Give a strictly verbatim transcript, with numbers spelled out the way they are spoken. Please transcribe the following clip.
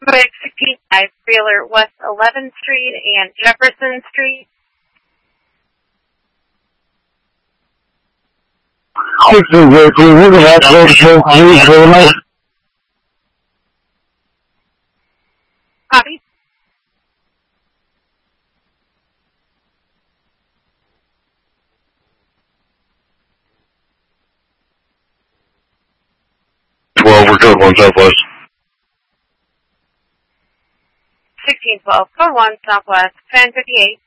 sixteen five, trailer West eleventh Street and Jefferson Street. sixteen zero two, we're going to have to go to show police for the night. Copy. twelve, we're code one Southwest. sixteen twelve, code one Southwest, ten fifty-eight.